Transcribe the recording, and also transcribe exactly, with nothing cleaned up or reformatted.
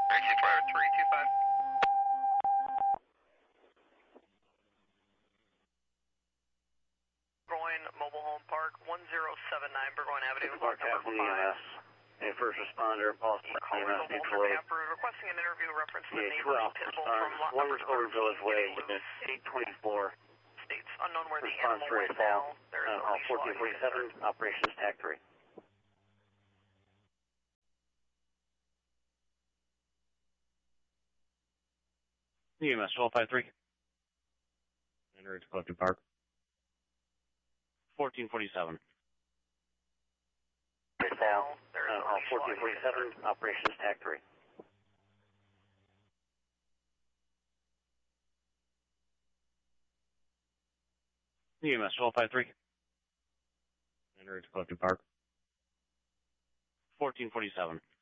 Taxi Flyer three two five. Burgoyne Mobile Home Park, one zero seven nine Burgoyne Avenue, Park number Halfmoon E M S. A first responder, Boston E M S Mutual Aid. Requesting an interview reference to the Yeah, neighbor's twelve pit bull from lot one number Over Village Way, unit eight twenty-four. States unknown where the Response animal rate went fall. now. There is Uh, no leash fourteen forty-seven, operations tag three. E M S twelve five three. Enter to Collective Park. fourteen forty-seven. Fall. Uh, fourteen forty-seven, operations tag three. E M S twelve five three. Enter to Collective Park. fourteen forty-seven.